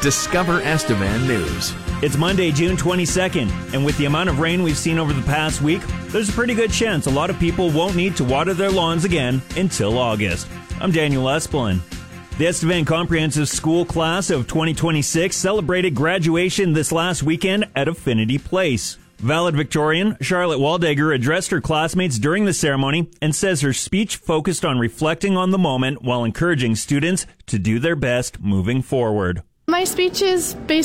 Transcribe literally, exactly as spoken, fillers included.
Discover Estevan News. It's Monday, June twenty-second, and with the amount of rain we've seen over the past week, there's a pretty good chance a lot of people won't need to water their lawns again until August. I'm Daniel Esplin. The Estevan Comprehensive School class of twenty twenty-six celebrated graduation this last weekend at Affinity Place. Valedictorian Charlotte Waldeger addressed her classmates during the ceremony and says her speech focused on reflecting on the moment while encouraging students to do their best moving forward. My speech is basically